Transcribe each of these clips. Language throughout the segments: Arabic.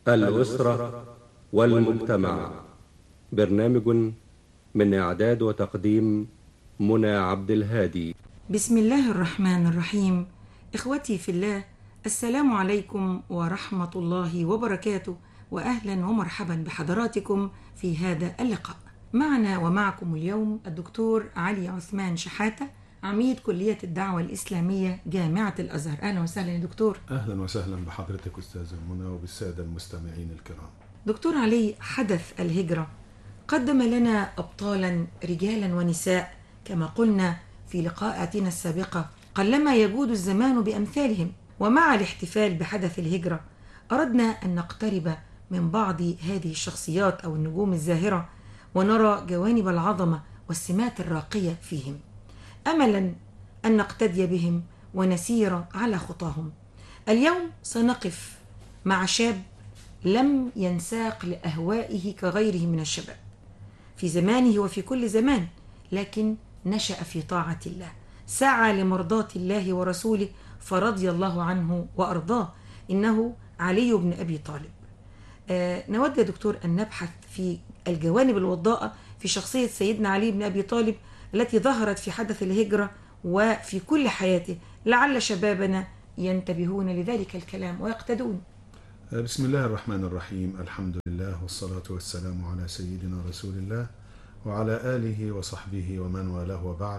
الأسرة والمجتمع. برنامج من إعداد وتقديم منى عبد الهادي. بسم الله الرحمن الرحيم. إخوتي في الله، السلام عليكم ورحمة الله وبركاته، وأهلا ومرحبا بحضراتكم في هذا اللقاء. معنا ومعكم اليوم الدكتور علي عثمان شحاتة، عميد كلية الدعوة الإسلامية جامعة الأزهر. أهلا وسهلا يا دكتور. أهلا وسهلا بحضرتك أستاذة منى وبالسادة المستمعين الكرام. دكتور علي، حدث الهجرة قدم لنا أبطالا رجالا ونساء كما قلنا في لقاءاتنا السابقة، قلما يجود الزمان بأمثالهم. ومع الاحتفال بحدث الهجرة أردنا أن نقترب من بعض هذه الشخصيات أو النجوم الزاهرة ونرى جوانب العظمة والسمات الراقية فيهم، أملا أن نقتدي بهم ونسير على خطاهم. اليوم سنقف مع شاب لم ينساق لأهوائه كغيره من الشباب في زمانه وفي كل زمان، لكن نشأ في طاعة الله، سعى لمرضاة الله ورسوله فرضي الله عنه وأرضاه. إنه علي بن أبي طالب. نود يا دكتور أن نبحث في الجوانب الوضاءة في شخصية سيدنا علي بن أبي طالب التي ظهرت في حدث الهجرة وفي كل حياته، لعل شبابنا ينتبهون لذلك الكلام ويقتدون. بسم الله الرحمن الرحيم. الحمد لله والصلاة والسلام على سيدنا رسول الله وعلى آله وصحبه ومن والاه، وبعد.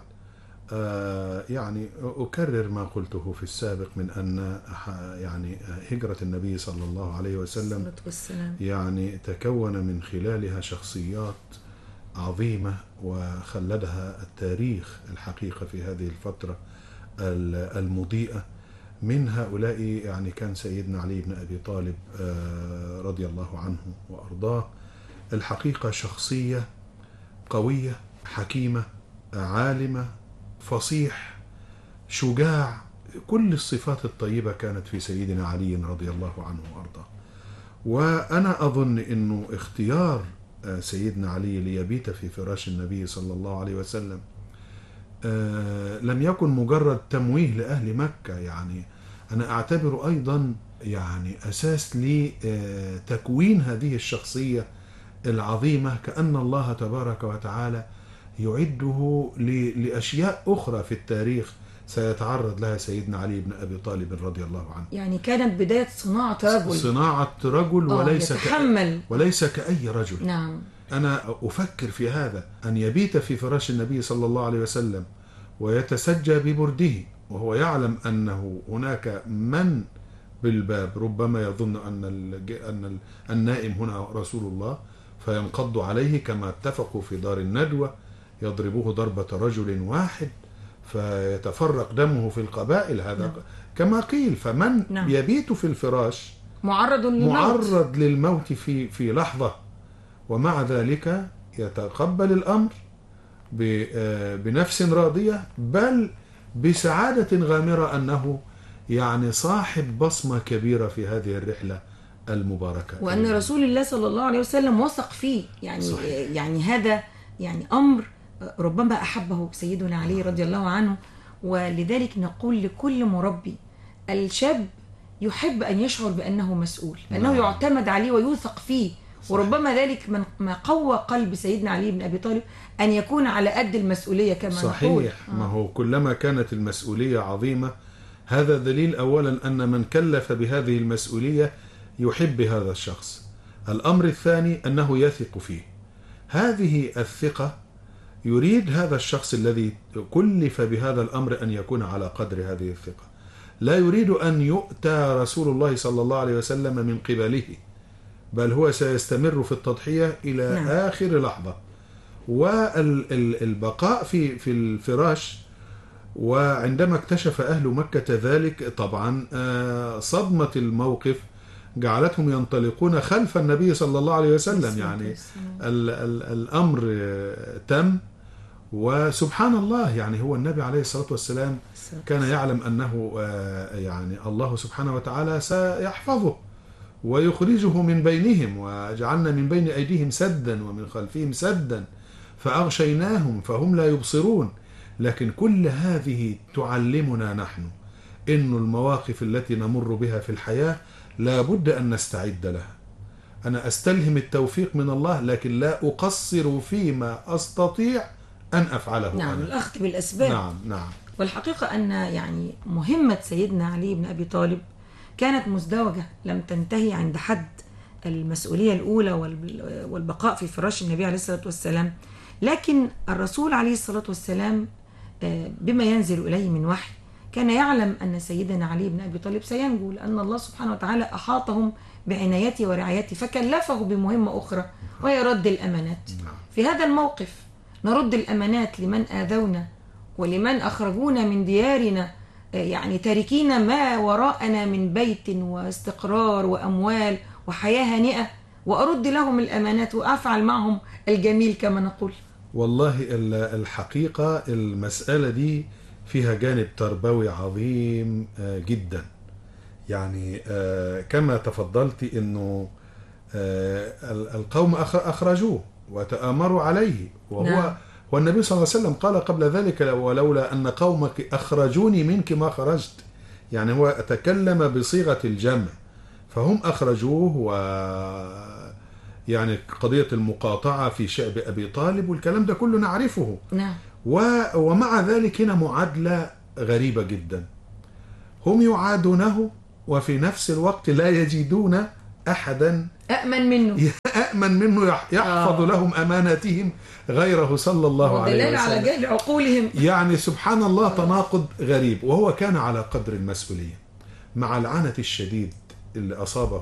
يعني أكرر ما قلته في السابق من أن يعني هجرة النبي صلى الله عليه وسلم يعني تكون من خلالها شخصيات عظيمة وخلدها التاريخ الحقيقة في هذه الفترة المضيئة. من هؤلاء يعني كان سيدنا علي بن أبي طالب رضي الله عنه وأرضاه. الحقيقة شخصية قوية حكيمة عالمة فصيح شجاع، كل الصفات الطيبة كانت في سيدنا علي رضي الله عنه وأرضاه. وأنا أظن أنه اختيار سيدنا علي ليبيت في فراش النبي صلى الله عليه وسلم لم يكن مجرد تمويه لأهل مكة، يعني أنا أعتبر أيضا يعني أساس لتكوين هذه الشخصية العظيمة، كأن الله تبارك وتعالى يعده لأشياء أخرى في التاريخ سيتعرض لها سيدنا علي بن أبي طالب رضي الله عنه. يعني كانت بداية صناعة رجل وليس كأي رجل. نعم. أنا أفكر في هذا، أن يبيت في فراش النبي صلى الله عليه وسلم ويتسجى ببرده وهو يعلم أنه هناك من بالباب ربما يظن أن النائم هنا رسول الله، فينقض عليه كما اتفقوا في دار الندوة، يضربوه ضربة رجل واحد فيتفرق دمه في القبائل. هذا كما قيل. فمن يبيت في الفراش معرض للموت في لحظة، ومع ذلك يتقبل الأمر بنفس راضية، بل بسعادة غامرة أنه يعني صاحب بصمة كبيرة في هذه الرحلة المباركة، وأن رسول الله صلى الله عليه وسلم وثق فيه. يعني صحيح. يعني هذا يعني أمر ربما أحبه سيدنا علي رضي الله عنه. ولذلك نقول لكل مربي، الشاب يحب أن يشعر بأنه مسؤول، أنه يعتمد عليه ويوثق فيه. صحيح. وربما ذلك من ما قوى قلب سيدنا علي بن أبي طالب أن يكون على قد المسؤولية كما صحيح. نقول. ما هو كلما كانت المسؤولية عظيمة، هذا دليل أولا أن من كلف بهذه المسؤولية يحب هذا الشخص. الأمر الثاني أنه يثق فيه. هذه الثقة يريد هذا الشخص الذي كلف بهذا الأمر أن يكون على قدر هذه الثقة. لا يريد أن يؤتى رسول الله صلى الله عليه وسلم من قبله، بل هو سيستمر في التضحية إلى آخر لحظة. والبقاء في الفراش. وعندما اكتشف أهل مكة ذلك، طبعا صدمة الموقف جعلتهم ينطلقون خلف النبي صلى الله عليه وسلم. يعني الأمر تم، وسبحان الله يعني هو النبي عليه الصلاة والسلام كان يعلم أنه يعني الله سبحانه وتعالى سيحفظه ويخرجه من بينهم، وجعلنا من بين أيديهم سدا ومن خلفهم سدا فأغشيناهم فهم لا يبصرون. لكن كل هذه تعلمنا نحن إن المواقف التي نمر بها في الحياة لا بد أن نستعد لها، أنا أستلهم التوفيق من الله، لكن لا أقصر فيما أستطيع أن أفعله. نعم، أنا. الأخذ بالأسباب. نعم. والحقيقة أن يعني مهمة سيدنا علي بن أبي طالب كانت مزدوجة، لم تنتهي عند حد المسؤولية الأولى والبقاء في فراش النبي عليه الصلاة والسلام، لكن الرسول عليه الصلاة والسلام بما ينزل إليه من وحي كان يعلم أن سيدنا علي بن أبي طالب سينجو، لأن الله سبحانه وتعالى أحاطهم بعنايته ورعايته، فكلفه بمهمة أخرى وهي رد الأمانات. في هذا الموقف نرد الأمانات لمن آذونا ولمن أخرجونا من ديارنا، يعني تاركين ما وراءنا من بيت واستقرار وأموال وحياة هانئة، وأرد لهم الأمانات وأفعل معهم الجميل كما نقول. والله الحقيقة المسألة دي فيها جانب تربوي عظيم جدا. يعني كما تفضلت أنه القوم أخرجوه وتآمروا عليه، وهو والنبي صلى الله عليه وسلم قال قبل ذلك: ولولا أن قومك أخرجوني منك ما خرجت. يعني هو تكلم بصيغة الجمع، فهم أخرجوه، و يعني قضية المقاطعة في شعب أبي طالب والكلام ده كله نعرفه. نعم. ومع ذلك هنا معادلة غريبة جدا، هم يعادونه وفي نفس الوقت لا يجدون أحدا أأمن منه يحفظ لهم أماناتهم غيره صلى الله عليه وسلم. ودلال على جهل عقولهم. يعني سبحان الله، تناقض غريب. وهو كان على قدر المسؤولية مع العنت الشديد اللي أصابه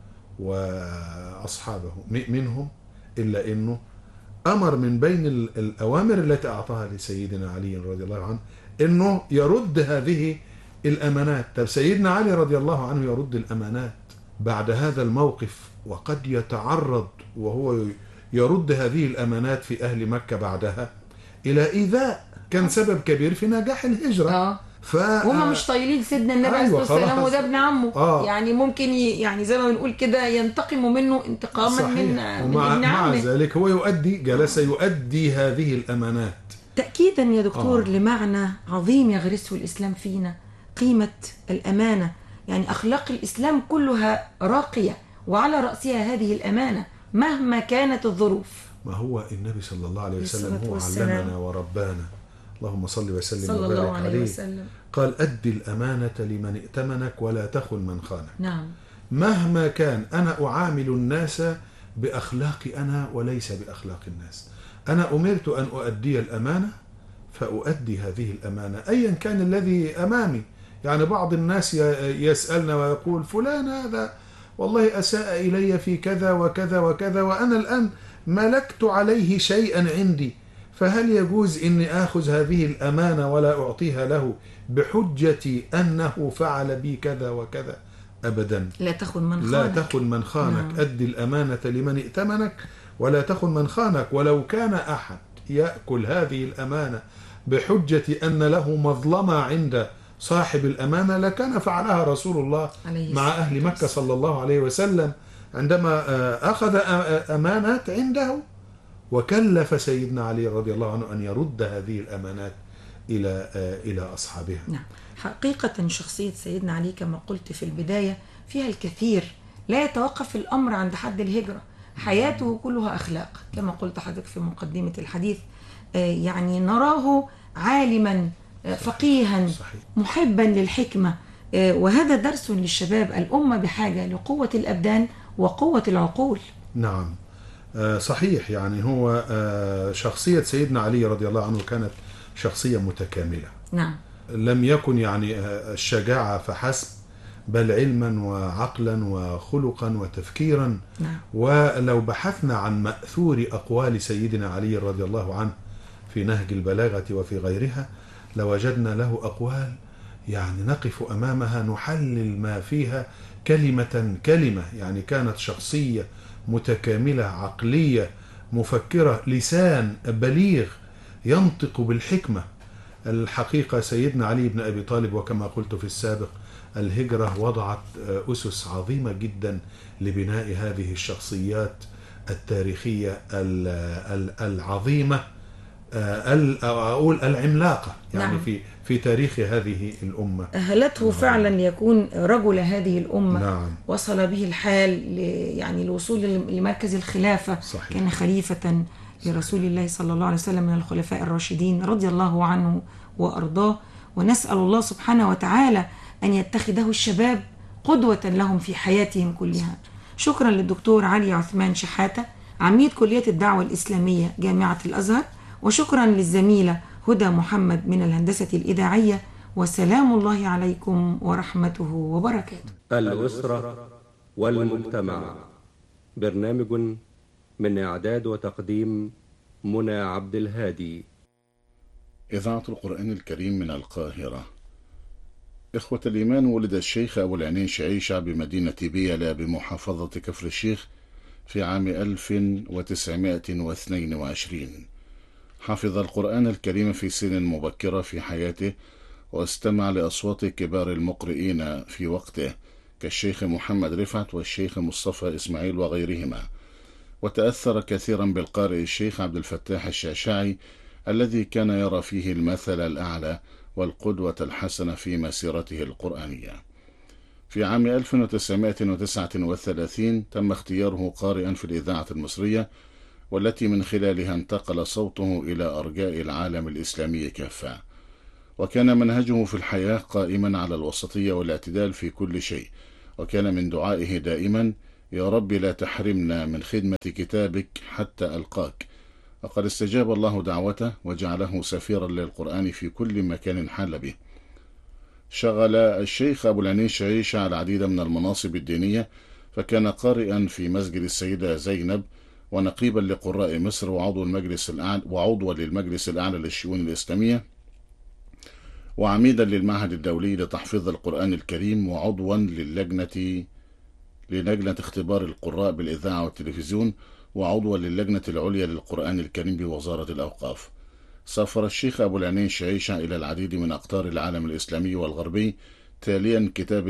وأصحابه منهم، إلا أنه أمر من بين الأوامر التي أعطاها لسيدنا علي رضي الله عنه أنه يرد هذه الأمانات. طب سيدنا علي رضي الله عنه يرد الأمانات بعد هذا الموقف، وقد يتعرض وهو يرد هذه الأمانات في أهل مكة بعدها إلى إيذاء كان سبب كبير في نجاح الهجرة. هم مش طايلين سيدنا النبي عليه الصلاة والسلام، وده ابن عمه. يعني ممكن يعني زي ما بنقول كده ينتقموا منه انتقاما من ابن عمه. مع ذلك هو جلس يؤدي هذه الأمانات تأكيدا يا دكتور لمعنى عظيم يغرسه الإسلام فينا، قيمة الأمانة. يعني أخلاق الإسلام كلها راقية، وعلى رأسها هذه الأمانة مهما كانت الظروف. ما هو النبي صلى الله عليه وسلم هو علمنا وربانا، اللهم صل وسلم وبارك عليه. قال: أدي الأمانة لمن ائتمنك ولا تخن من خانك. نعم. مهما كان أنا أعامل الناس بأخلاقي أنا وليس بأخلاق الناس. أنا أمرت أن أؤدي الأمانة فأؤدي هذه الأمانة أيا كان الذي أمامي. يعني بعض الناس يسألنا ويقول: فلان هذا والله أساء إلي في كذا وكذا وكذا، وأنا الآن ملكت عليه شيئا عندي، فهل يجوز إني آخذ هذه الأمانة ولا أعطيها له بحجة أنه فعل بي كذا وكذا؟ أبدا. لا تخن من خانك. لا تخن من خانك. أدي الأمانة لمن ائتمنك ولا تخن من خانك. ولو كان أحد يأكل هذه الأمانة بحجة أن له مظلمة عند صاحب الأمانة لكان فعلها رسول الله مع أهل مكة صلى الله عليه وسلم عندما أخذ أمانات عنده، وكلف سيدنا علي رضي الله عنه أن يرد هذه الأمانات إلى أصحابها. نعم. حقيقة شخصية سيدنا علي كما قلت في البداية فيها الكثير، لا يتوقف الأمر عند حد الهجرة، حياته كلها أخلاق كما قلت حضرتك في مقدمة الحديث. يعني نراه عالما فقيها محبا للحكمة، وهذا درس للشباب. الأمة بحاجة لقوة الأبدان وقوة العقول. نعم صحيح. يعني هو شخصية سيدنا علي رضي الله عنه كانت شخصية متكاملة. نعم. لم يكن يعني الشجاعة فحسب، بل علما وعقلا وخلقا وتفكيرا. نعم. ولو بحثنا عن مأثور أقوال سيدنا علي رضي الله عنه في نهج البلاغة وفي غيرها لوجدنا له أقوال يعني نقف أمامها نحلل ما فيها كلمة كلمة. يعني كانت شخصية متكاملة، عقلية مفكرة، لسان بليغ ينطق بالحكمة. الحقيقة سيدنا علي بن أبي طالب وكما قلت في السابق الهجرة وضعت أسس عظيمة جدا لبناء هذه الشخصيات التاريخية العظيمة أو أقول العملاقة يعني نعم. في تاريخ هذه الأمة. أهلته فعلا ليكون رجل هذه الأمة. نعم. وصل به الحال يعني الوصول لمركز الخلافة. صحيح. كان خليفة لرسول الله صلى الله عليه وسلم من الخلفاء الراشدين رضي الله عنه وأرضاه. ونسأل الله سبحانه وتعالى أن يتخذه الشباب قدوة لهم في حياتهم كلها. شكرا للدكتور علي عثمان شحاتة عميد كلية الدعوة الإسلامية جامعة الأزهر، وشكرا للزميلة هدى محمد من الهندسة الإذاعية، وسلام الله عليكم ورحمته وبركاته. الأسرة والمجتمع، برنامج من إعداد وتقديم منى عبد الهادي. إذاعة القرآن الكريم من القاهرة. إخوة الإيمان، ولد الشيخ أبو العينين شعيشة بمدينة بيلا بمحافظة كفر الشيخ في عام 1922. حفظ القرآن الكريم في سن مبكرة في حياته، واستمع لأصوات كبار المقرئين في وقته كالشيخ محمد رفعت والشيخ مصطفى إسماعيل وغيرهما، وتأثر كثيرا بالقارئ الشيخ عبد الفتاح الشعشاعي الذي كان يرى فيه المثل الأعلى والقدوة الحسنة في مسيرته القرآنية. في عام 1939 تم اختياره قارئا في الإذاعة المصرية، والتي من خلالها انتقل صوته إلى أرجاء العالم الإسلامي كافة. وكان منهجه في الحياة قائما على الوسطية والاعتدال في كل شيء، وكان من دعائه دائما: يا رب لا تحرمنا من خدمة كتابك حتى ألقاك. وقد استجاب الله دعوته وجعله سفيرا للقرآن في كل مكان حال به. شغل الشيخ أبو العينين شعيشة على العديد من المناصب الدينية، فكان قارئا في مسجد السيدة زينب، ونقيبا لقراء مصر، وعضوا للمجلس الأعلى للشؤون الإسلامية، وعميدا للمعهد الدولي لتحفيظ القرآن الكريم، وعضوا للجنة اختبار القراء بالإذاعة والتلفزيون، وعضوا للجنة العليا للقرآن الكريم بوزارة الأوقاف. سافر الشيخ أبو العينين شعيشة إلى العديد من أقطار العالم الإسلامي والغربي تاليا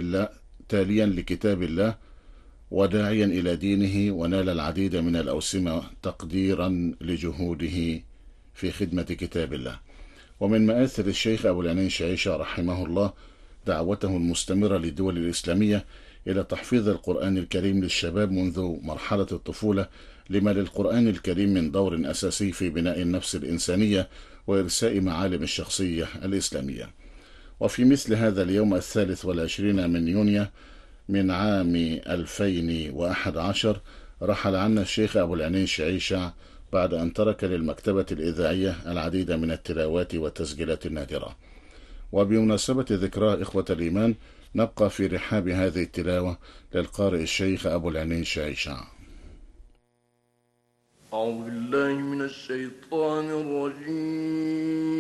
لكتاب الله وداعيا إلى دينه، ونال العديد من الأوسمة تقديرا لجهوده في خدمة كتاب الله. ومن مآثر الشيخ أبو العينين شعيشة رحمه الله دعوته المستمرة للدول الإسلامية إلى تحفيظ القرآن الكريم للشباب منذ مرحلة الطفولة، لما للقرآن الكريم من دور أساسي في بناء النفس الإنسانية وإرساء معالم الشخصية الإسلامية. وفي مثل هذا اليوم 23 من يونيو من عام 2011 رحل عنا الشيخ أبو العينين شعيشة بعد أن ترك للمكتبة الإذاعية العديد من التلاوات والتسجيلات النادرة. وبمناسبة ذكرى إخوة الإيمان نبقى في رحاب هذه التلاوة للقارئ الشيخ أبو العينين شعيشة. أعوذ بالله من الشيطان الرجيم.